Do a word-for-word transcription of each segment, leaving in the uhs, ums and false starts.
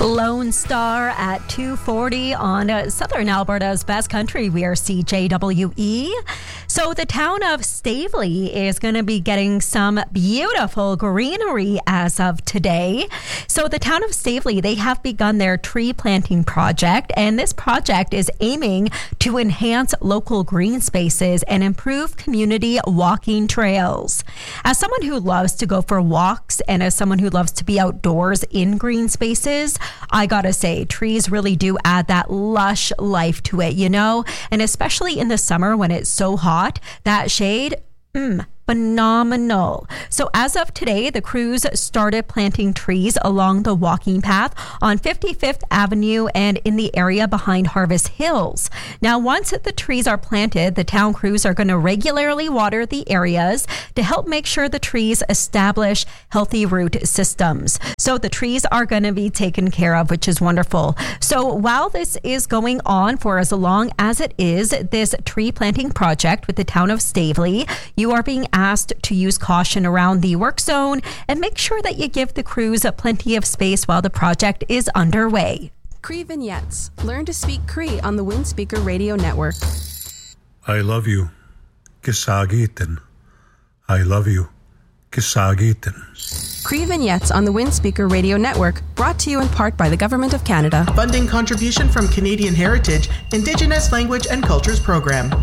Lone Star at two forty on uh, Southern Alberta's Best Country. We are C J W E. So the town of Staveley is going to be getting some beautiful greenery as of today. So the town of Staveley, they have begun their tree planting project, and this project is aiming to enhance local green spaces and improve community walking trails. As someone who loves to go for walks and as someone who loves to be outdoors in green spaces, I gotta say, trees really do add that lush life to it, you know? And especially in the summer when it's so hot, that shade, mm, phenomenal. So as of today, the crews started planting trees along the walking path on fifty-fifth Avenue and in the area behind Harvest Hills. Now, once the trees are planted, the town crews are going to regularly water the areas to help make sure the trees establish healthy root systems. So the trees are going to be taken care of, which is wonderful. So while this is going on for as long as it is, this tree planting project with the town of Staveley, you are being asked to use caution around the work zone and make sure that you give the crews plenty of space while the project is underway. Cree Vignettes. Learn to speak Cree on the Windspeaker Radio Network. I love you. Kisagitin. I love you. Kisagitin. Cree Vignettes on the Windspeaker Radio Network, brought to you in part by the Government of Canada. A funding contribution from Canadian Heritage, Indigenous Language and Cultures Program.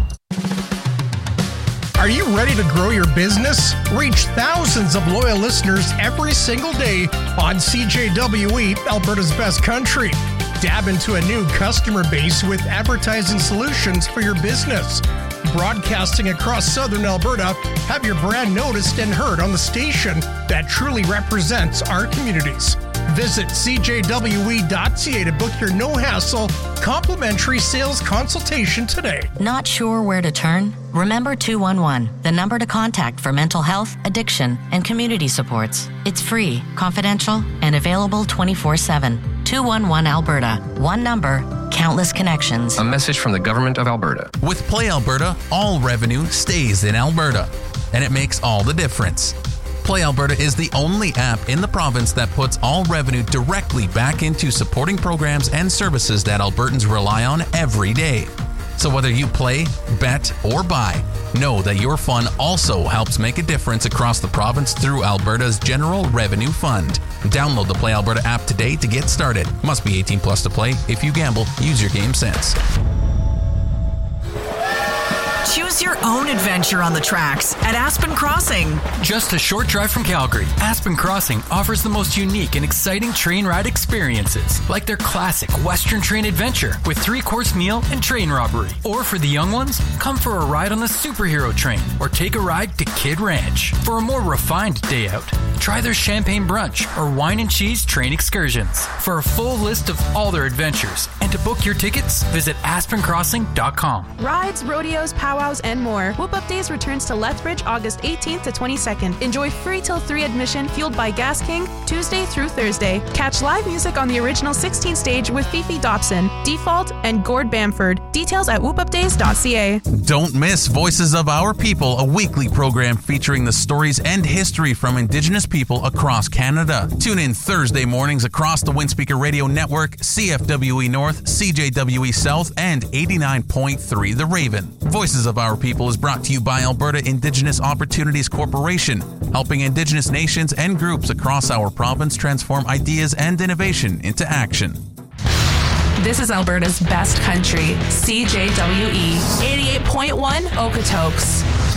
Are you ready to grow your business? Reach thousands of loyal listeners every single day on C J W E, Alberta's Best Country. Dab into a new customer base with advertising solutions for your business. Broadcasting across Southern Alberta, have your brand noticed and heard on the station that truly represents our communities. Visit c j w e dot c a to book your no-hassle, complimentary sales consultation today. Not sure where to turn? Remember two one one, the number to contact for mental health, addiction, and community supports. It's free, confidential, and available twenty-four seven. two one one Alberta. One number, countless connections. A message from the Government of Alberta. With Play Alberta, all revenue stays in Alberta, and it makes all the difference. Play Alberta is the only app in the province that puts all revenue directly back into supporting programs and services that Albertans rely on every day. So whether you play, bet, or buy, know that your fun also helps make a difference across the province through Alberta's General Revenue Fund. Download the Play Alberta app today to get started. Must be eighteen plus to play. If you gamble, use your game sense. Choose your own adventure on the tracks at Aspen Crossing. Just a short drive from Calgary, Aspen Crossing offers the most unique and exciting train ride experiences, like their classic Western Train adventure with three-course meal and train robbery. Or for the young ones, come for a ride on the Superhero Train or take a ride to Kid Ranch. For a more refined day out, try their champagne brunch or wine and cheese train excursions. For a full list of all their adventures and to book your tickets, visit aspen crossing dot com. Rides, rodeos, powwows, and more. Whoop Up Days returns to Lethbridge August eighteenth to twenty-second. Enjoy free till three admission fueled by Gas King Tuesday through Thursday. Catch live music on the original sixteen stage with Fifi Dobson, Default, and Gord Bamford. Details at whoop up days dot c a. Don't miss Voices of Our People, a weekly program featuring the stories and history from Indigenous people across Canada. Tune in Thursday mornings across the Windspeaker Radio Network, C F W E North, C J W E South, and eighty-nine point three The Raven. Voices of Our People is brought to you by Alberta Indigenous Opportunities Corporation, helping Indigenous nations and groups across our province transform ideas and innovation into action. This is Alberta's Best Country, C J W E, eighty-eight point one Okotoks.